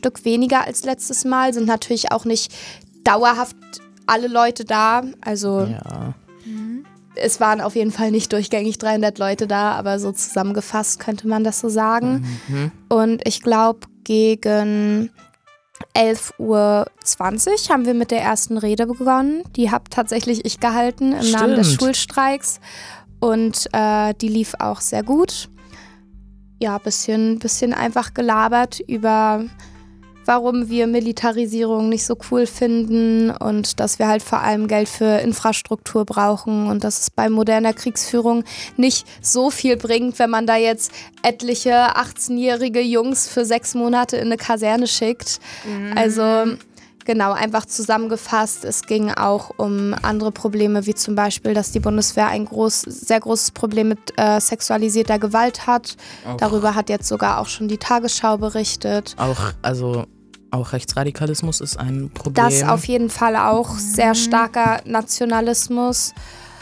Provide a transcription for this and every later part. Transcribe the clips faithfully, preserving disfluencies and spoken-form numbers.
Stück weniger als letztes Mal, sind natürlich auch nicht dauerhaft alle Leute da. Also ja. es waren auf jeden Fall nicht durchgängig dreihundert Leute da, aber so zusammengefasst könnte man das so sagen. Mhm. Und ich glaube, gegen elf Uhr zwanzig haben wir mit der ersten Rede begonnen. Die habe tatsächlich ich gehalten im Stimmt. Namen des Schulstreiks. Und äh, die lief auch sehr gut. Ja, bisschen, bisschen einfach gelabert über, warum wir Militarisierung nicht so cool finden und dass wir halt vor allem Geld für Infrastruktur brauchen und dass es bei moderner Kriegsführung nicht so viel bringt, wenn man da jetzt etliche achtzehnjährige Jungs für sechs Monate in eine Kaserne schickt. Mhm. Also genau, einfach zusammengefasst, es ging auch um andere Probleme, wie zum Beispiel, dass die Bundeswehr ein groß, sehr großes Problem mit äh, sexualisierter Gewalt hat. Auch. Darüber hat jetzt sogar auch schon die Tagesschau berichtet. Auch, also auch Rechtsradikalismus ist ein Problem. Das auf jeden Fall auch, sehr starker Nationalismus.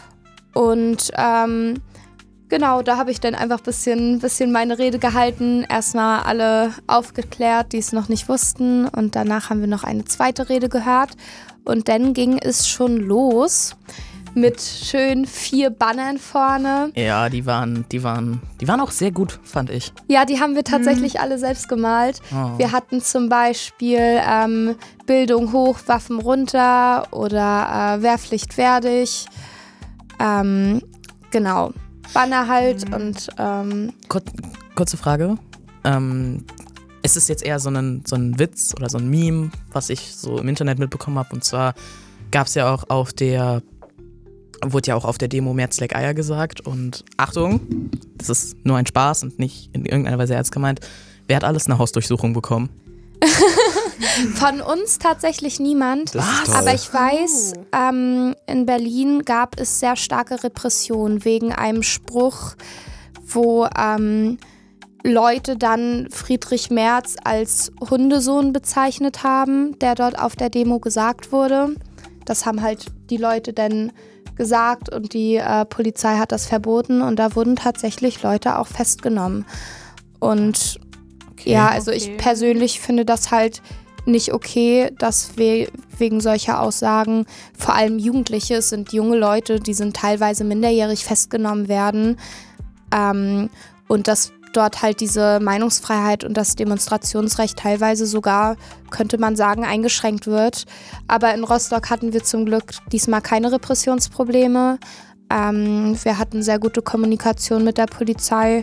Und ähm, genau, da habe ich dann einfach ein bisschen, bisschen meine Rede gehalten. Erstmal alle aufgeklärt, die es noch nicht wussten. Und danach haben wir noch eine zweite Rede gehört. Und dann ging es schon los mit schön vier Bannern vorne. Ja, die waren, die waren, die waren auch sehr gut, fand ich. Ja, die haben wir tatsächlich mhm. alle selbst gemalt. Oh. Wir hatten zum Beispiel ähm, Bildung hoch, Waffen runter oder äh, Wehrpflicht fertig. Ähm, genau. Banner halt mhm. und ähm Kur- kurze Frage. Ähm, ist es jetzt eher so ein, so ein Witz oder so ein Meme, was ich so im Internet mitbekommen habe? Und zwar gab es ja auch auf der, wurde ja auch auf der Demo März leck Eier gesagt. Und Achtung, das ist nur ein Spaß und nicht in irgendeiner Weise ernst gemeint. Wer hat alles eine Hausdurchsuchung bekommen? Von uns tatsächlich niemand, aber ich weiß, ähm, in Berlin gab es sehr starke Repression wegen einem Spruch, wo ähm, Leute dann Friedrich Merz als Hundesohn bezeichnet haben, der dort auf der Demo gesagt wurde. Das haben halt die Leute dann gesagt und die äh, Polizei hat das verboten und da wurden tatsächlich Leute auch festgenommen. Und okay, ja, also okay. ich persönlich finde das halt nicht okay, dass wir wegen solcher Aussagen, vor allem Jugendliche, es sind junge Leute, die sind teilweise minderjährig festgenommen werden ähm, und dass dort halt diese Meinungsfreiheit und das Demonstrationsrecht teilweise sogar, könnte man sagen, eingeschränkt wird. Aber in Rostock hatten wir zum Glück diesmal keine Repressionsprobleme. Ähm, wir hatten sehr gute Kommunikation mit der Polizei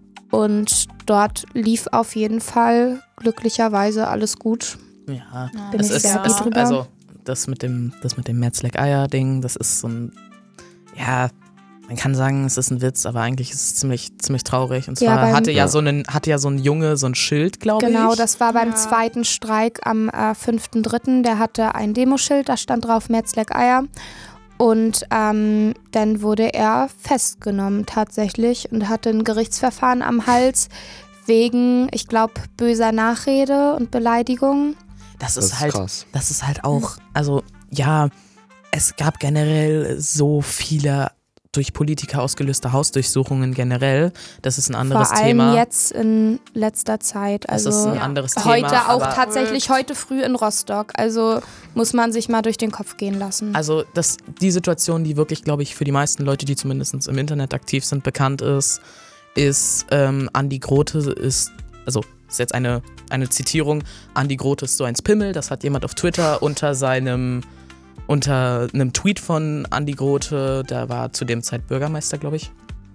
und dort lief auf jeden Fall glücklicherweise alles gut. Ja, ja. Bin es ich ist, sehr es, drüber. also das mit dem, das mit dem März leck Eier Ding, das ist so ein, ja, man kann sagen, es ist ein Witz, aber eigentlich ist es ziemlich, ziemlich traurig. Und zwar ja, beim, hatte ja so einen, hatte ja so ein Junge so ein Schild, glaube ich. Genau, das war beim ja. zweiten Streik am äh, fünften dritten Der hatte ein Demoschild, da stand drauf März leck Eier. Und ähm, dann wurde er festgenommen tatsächlich und hatte ein Gerichtsverfahren am Hals wegen, ich glaube, böser Nachrede und Beleidigung. Das, das ist, ist halt, krass. Das ist halt auch, also ja, es gab generell so viele durch Politiker ausgelöste Hausdurchsuchungen generell. Das ist ein anderes Vor allem Thema. jetzt in letzter Zeit. Also das ist ein anderes heute Thema. auch tatsächlich heute früh in Rostock. Also muss man sich mal durch den Kopf gehen lassen. Also das, die Situation, die wirklich, glaube ich, für die meisten Leute, die zumindest im Internet aktiv sind, bekannt ist, ist ähm, Andi Grote ist, also ist jetzt eine, eine Zitierung, Andi Grote ist so ein Pimmel, das hat jemand auf Twitter unter seinem unter einem Tweet von Andi Grote, der war zu dem Zeit Bürgermeister, glaube ich,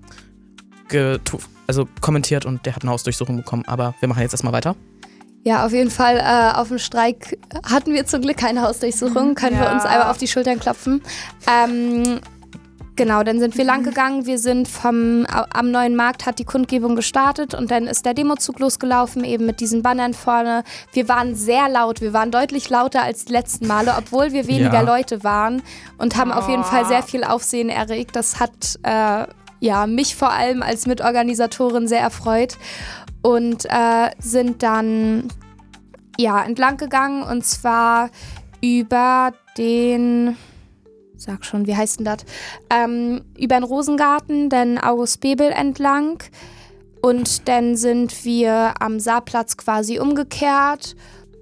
getu- also kommentiert und der hat eine Hausdurchsuchung bekommen. Aber wir machen jetzt erstmal weiter. Ja, auf jeden Fall. Äh, auf dem Streik hatten wir zum Glück keine Hausdurchsuchung. Können ja. wir uns einmal auf die Schultern klopfen. Ähm, genau, dann sind wir lang gegangen. Wir sind vom am Neuen Markt, hat die Kundgebung gestartet und dann ist der Demozug losgelaufen, eben mit diesen Bannern vorne. Wir waren sehr laut, wir waren deutlich lauter als die letzten Male, obwohl wir weniger ja. Leute waren und haben oh. auf jeden Fall sehr viel Aufsehen erregt. Das hat äh, ja, mich vor allem als Mitorganisatorin sehr erfreut. Und äh, sind dann ja, entlang gegangen und zwar über den, sag schon, wie heißt denn das? Ähm, über den Rosengarten, den August Bebel entlang und dann sind wir am Saarplatz quasi umgekehrt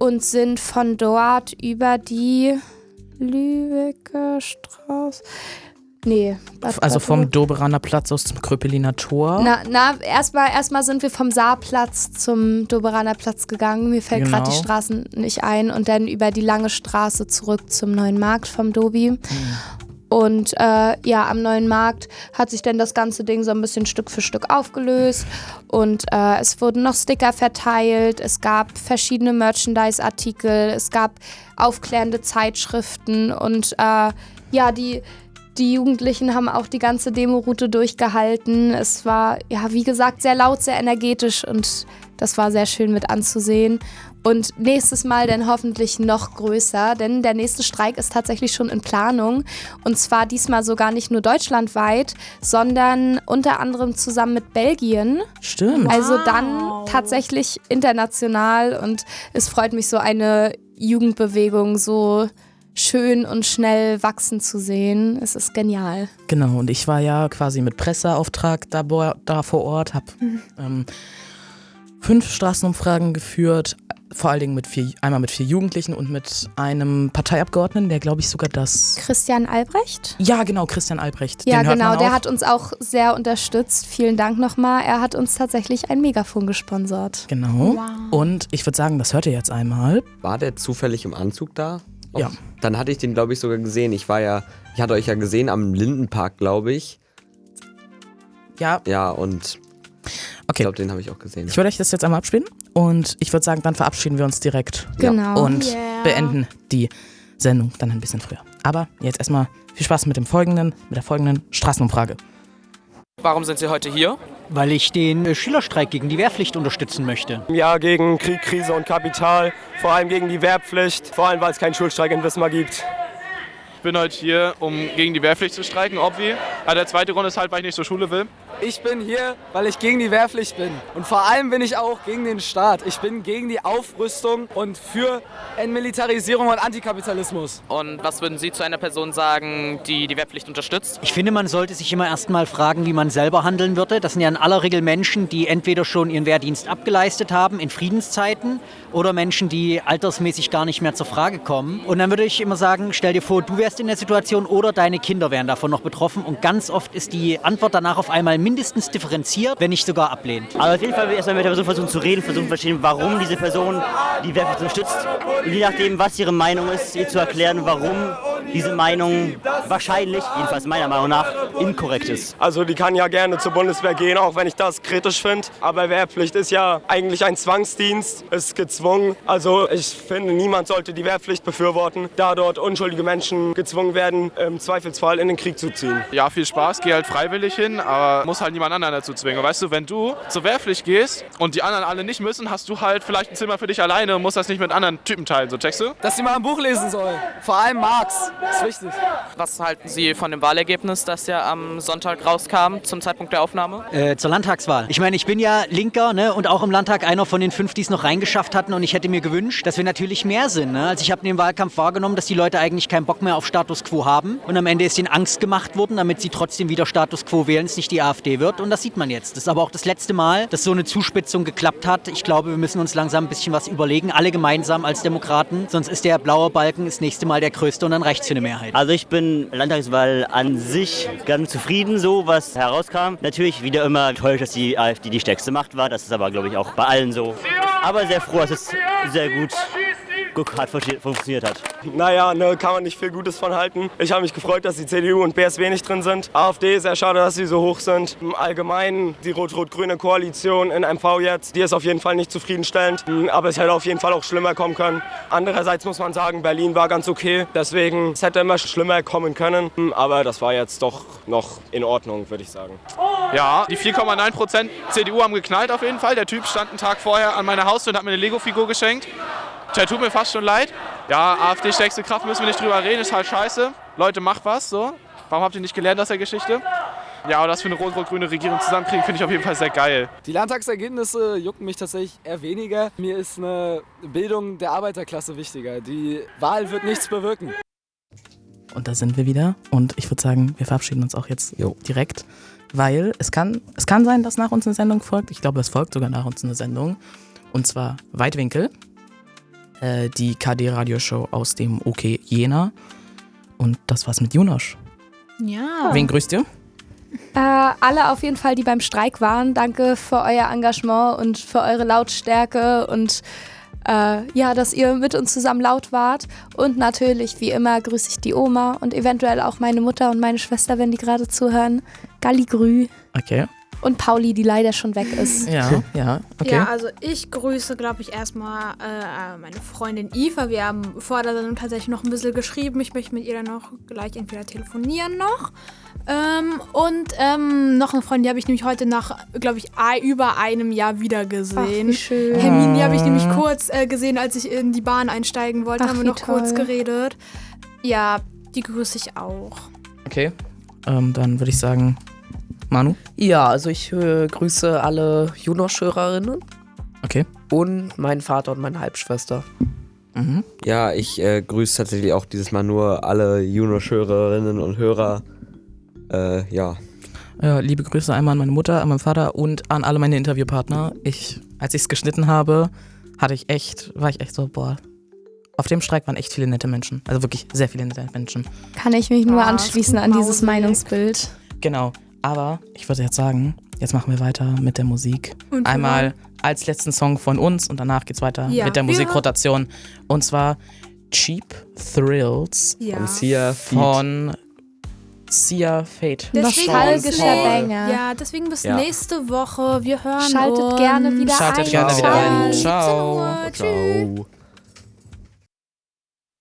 und sind von dort über die Lübecker Straße. Nee. Also vom Doberaner Platz aus zum Kröpeliner Tor? Na, na erstmal erstmal sind wir vom Saarplatz zum Doberaner Platz gegangen. Mir fällt Genau. gerade die Straßen nicht ein. Und dann über die lange Straße zurück zum Neuen Markt vom Dobi. Mhm. Und äh, ja, am Neuen Markt hat sich dann das ganze Ding so ein bisschen Stück für Stück aufgelöst. Und äh, es wurden noch Sticker verteilt. Es gab verschiedene Merchandise-Artikel. Es gab aufklärende Zeitschriften. Und äh, ja, die... Die Jugendlichen haben auch die ganze Demo-Route durchgehalten. Es war, ja, wie gesagt, sehr laut, sehr energetisch und das war sehr schön mit anzusehen. Und nächstes Mal dann hoffentlich noch größer, denn der nächste Streik ist tatsächlich schon in Planung. Und zwar diesmal sogar nicht nur deutschlandweit, sondern unter anderem zusammen mit Belgien. Stimmt. Also dann tatsächlich international und es freut mich, so eine Jugendbewegung so schön und schnell wachsen zu sehen. Es ist genial. Genau, und ich war ja quasi mit Presseauftrag da, da vor Ort, habe mhm. ähm, fünf Straßenumfragen geführt, vor allen Dingen mit vier, einmal mit vier Jugendlichen und mit einem Parteiabgeordneten, der glaube ich sogar das... Christian Albrecht? Ja, genau, Christian Albrecht. Ja, Den hört genau, man auch. Der hat uns auch sehr unterstützt. Vielen Dank nochmal. Er hat uns tatsächlich ein Megafon gesponsert. Genau. Wow. Und ich würde sagen, das hört ihr jetzt einmal. War der zufällig im Anzug da? Oh, ja. Dann hatte ich den, glaube ich, sogar gesehen. Ich war ja, ich hatte euch ja gesehen am Lindenpark, glaube ich. Ja. Ja, und okay. ich glaube, den habe ich auch gesehen. Ich würde euch das jetzt einmal abspielen und ich würde sagen, dann verabschieden wir uns direkt. Genau. Und yeah. beenden die Sendung dann ein bisschen früher. Aber jetzt erstmal viel Spaß mit dem folgenden, mit der folgenden Straßenumfrage. Warum sind Sie heute hier? Weil ich den Schülerstreik gegen die Wehrpflicht unterstützen möchte. Ja, gegen Krieg, Krise und Kapital, vor allem gegen die Wehrpflicht, vor allem weil es keinen Schulstreik in Wismar gibt. Ich bin heute hier, um gegen die Wehrpflicht zu streiken, obvi. Aber der zweite Grund ist halt, weil ich nicht zur Schule will. Ich bin hier, weil ich gegen die Wehrpflicht bin. Und vor allem bin ich auch gegen den Staat. Ich bin gegen die Aufrüstung und für Entmilitarisierung und Antikapitalismus. Und was würden Sie zu einer Person sagen, die die Wehrpflicht unterstützt? Ich finde, man sollte sich immer erst mal fragen, wie man selber handeln würde. Das sind ja in aller Regel Menschen, die entweder schon ihren Wehrdienst abgeleistet haben in Friedenszeiten oder Menschen, die altersmäßig gar nicht mehr zur Frage kommen. Und dann würde ich immer sagen, stell dir vor, du wärst in der Situation oder deine Kinder wären davon noch betroffen. Und ganz oft ist die Antwort danach auf einmal mindestens differenziert, wenn nicht sogar ablehnend. Aber auf jeden Fall will ich erstmal mit der Person versuchen zu reden, versuchen zu verstehen, warum diese Person die Wehrpflicht unterstützt. Und je nachdem, was ihre Meinung ist, ihr zu erklären, warum diese Meinung wahrscheinlich, jedenfalls meiner Meinung nach, inkorrekt ist. Also die kann ja gerne zur Bundeswehr gehen, auch wenn ich das kritisch finde. Aber Wehrpflicht ist ja eigentlich ein Zwangsdienst, ist gezwungen. Also ich finde, niemand sollte die Wehrpflicht befürworten, da dort unschuldige Menschen gezwungen werden, im Zweifelsfall in den Krieg zu ziehen. Ja, viel Spaß, geh halt freiwillig hin, aber muss halt niemand anderen dazu zwingen. Weißt du, wenn du zur Wehrpflicht gehst und die anderen alle nicht müssen, hast du halt vielleicht ein Zimmer für dich alleine und musst das nicht mit anderen Typen teilen, so checkst du? Dass sie mal ein Buch lesen sollen. Vor allem Marx. Das ist wichtig. Was halten Sie von dem Wahlergebnis, das ja am Sonntag rauskam, zum Zeitpunkt der Aufnahme? Äh, zur Landtagswahl. Ich meine, ich bin ja Linker, ne, und auch im Landtag einer von den fünf, die es noch reingeschafft hatten. Und ich hätte mir gewünscht, dass wir natürlich mehr sind. Ne? Also ich habe in dem Wahlkampf wahrgenommen, dass die Leute eigentlich keinen Bock mehr auf Status Quo haben. Und am Ende ist ihnen Angst gemacht worden, damit sie trotzdem wieder Status Quo wählen, es nicht die AfD wird. Und das sieht man jetzt. Das ist aber auch das letzte Mal, dass so eine Zuspitzung geklappt hat. Ich glaube, wir müssen uns langsam ein bisschen was überlegen, alle gemeinsam als Demokraten. Sonst ist der blaue Balken das nächste Mal der größte und dann reicht es für eine Mehrheit. Also ich bin Landtagswahl an sich ganz zufrieden, so was herauskam. Natürlich wieder immer enttäuscht, dass die AfD die stärkste Macht war. Das ist aber, glaube ich, auch bei allen so. Aber sehr froh, dass es sehr gut gut hat funktioniert hat. Naja, ne, kann man nicht viel Gutes von halten. Ich habe mich gefreut, dass die C D U und B S W nicht drin sind. AfD, sehr schade, dass sie so hoch sind. Allgemein die rot-rot-grüne Koalition in M V jetzt, die ist auf jeden Fall nicht zufriedenstellend. Aber es hätte auf jeden Fall auch schlimmer kommen können. Andererseits muss man sagen, Berlin war ganz okay. Deswegen, es hätte immer schlimmer kommen können. Aber das war jetzt doch noch in Ordnung, würde ich sagen. Ja, die vier Komma neun Prozent C D U haben geknallt auf jeden Fall. Der Typ stand einen Tag vorher an meiner Haustür und hat mir eine Lego-Figur geschenkt. Tja, tut mir fast schon leid. Ja, AfD stärkste Kraft, müssen wir nicht drüber reden, ist halt scheiße. Leute, macht was, so. Warum habt ihr nicht gelernt aus der Geschichte? Ja, aber das für eine rot-rot-grüne Regierung zusammenkriegen, finde ich auf jeden Fall sehr geil. Die Landtagsergebnisse jucken mich tatsächlich eher weniger. Mir ist eine Bildung der Arbeiterklasse wichtiger. Die Wahl wird nichts bewirken. Und da sind wir wieder. Und ich würde sagen, wir verabschieden uns auch jetzt jo. direkt. Weil es kann, es kann sein, dass nach uns eine Sendung folgt. Ich glaube, es folgt sogar nach uns eine Sendung. Und zwar Weitwinkel. äh, die K D-Radioshow aus dem OK Jena. Und das war's mit Junosch. Ja. Wen grüßt ihr? Äh, alle auf jeden Fall, die beim Streik waren. Danke für euer Engagement und für eure Lautstärke und äh, ja, dass ihr mit uns zusammen laut wart. Und natürlich, wie immer, grüße ich die Oma und eventuell auch meine Mutter und meine Schwester, wenn die gerade zuhören. Galligrü. Okay. Und Pauli, die leider schon weg ist. Ja, ja, okay. Ja, also ich grüße, glaube ich, erstmal äh, meine Freundin Eva. Wir haben vor der Sendung tatsächlich noch ein bisschen geschrieben. Ich möchte mit ihr dann auch gleich entweder telefonieren noch. Ähm, und ähm, noch eine Freundin, die habe ich nämlich heute nach, glaube ich, ein, über einem Jahr wieder gesehen. Ach, wie schön. Hermine, die habe ich nämlich kurz äh, gesehen, als ich in die Bahn einsteigen wollte. Ach, haben wir wie noch toll. kurz geredet. Ja, die grüße ich auch. Okay, ähm, dann würde ich sagen, Manu? Ja, also ich äh, grüße alle Junosch-Hörerinnen. Okay. Und meinen Vater und meine Halbschwester. Mhm. Ja, ich äh, grüße tatsächlich auch dieses Mal nur alle Junosch-Hörerinnen und Hörer. Äh, ja. Ja, liebe Grüße einmal an meine Mutter, an meinen Vater und an alle meine Interviewpartner. Ich, als ich es geschnitten habe, hatte ich echt, war ich echt so, boah, auf dem Streik waren echt viele nette Menschen. Also wirklich sehr viele nette Menschen. Kann ich mich nur Ah, anschließen an dieses Meinungsbild. Genau, aber ich würde jetzt sagen, jetzt machen wir weiter mit der Musik. Und Einmal als letzten Song von uns und danach geht's weiter Ja, mit der wir- Musikrotation. Und zwar Cheap Thrills Ja. Und Sia Feed. von Sia Fate. Nostalgischer Banger. Ja, deswegen bis Ja. nächste Woche. Wir hören Schaltet uns. gerne wieder Schaltet ein. gerne wieder ein. siebzehn Ciao. Uhr. Tschüss. Ciao.